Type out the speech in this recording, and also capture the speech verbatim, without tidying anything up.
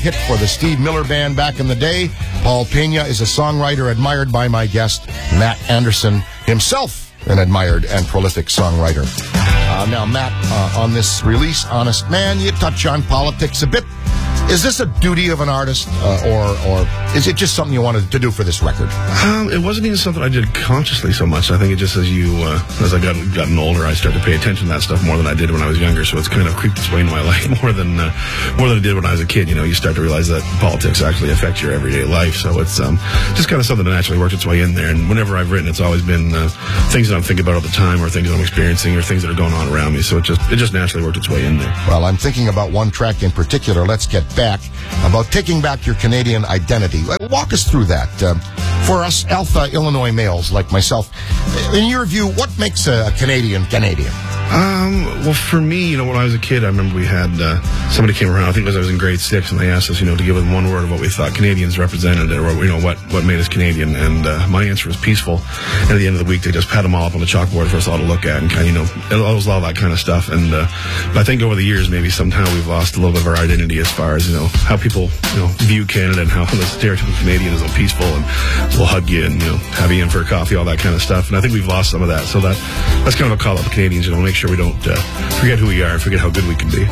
hit for the Steve Miller Band back in the day. Paul Pena is a songwriter admired by my guest, Matt Anderson, himself an admired and prolific songwriter. Uh, now, Matt, uh, on this release, Honest Man, you touch on politics a bit. Is this a duty of an artist, uh, or or is it just something you wanted to do for this record? Um, it wasn't even something I did consciously so much. I think it just as you, uh, as I got gotten older, I started to pay attention to that stuff more than I did when I was younger. So it's kind of creeped its way into my life more than uh, more than it did when I was a kid. You know, you start to realize that politics actually affects your everyday life. So it's um, just kind of something that naturally worked its way in there. And whenever I've written, it's always been uh, things that I'm thinking about all the time, or things that I'm experiencing, or things that are going on around me. So it just it just naturally worked its way in there. Well, I'm thinking about one track in particular. Let's Get Back, about taking back your Canadian identity. Walk us through that. Uh, for us Alpha Illinois males like myself, in your view, what makes a Canadian Canadian? Um, well, for me, you know, when I was a kid, I remember we had, uh, somebody came around, I think it was I was in grade six, and they asked us, you know, to give them one word of what we thought Canadians represented, or, you know, what, what made us Canadian. And, uh, my answer was peaceful. And at the end of the week, they just pat them all up on the chalkboard for us all to look at, and kind of, you know, it was all that kind of stuff. And, uh, but I think over the years, maybe somehow we've lost a little bit of our identity as far as, you know, how people, you know, view Canada, and how the stereotypical Canadian is all peaceful and will hug you and, you know, have you in for a coffee, all that kind of stuff. And I think we've lost some of that. So that, that's kind of a call out to Canadians, you know, make sure we don't, uh, forget who we are and forget how good we can be.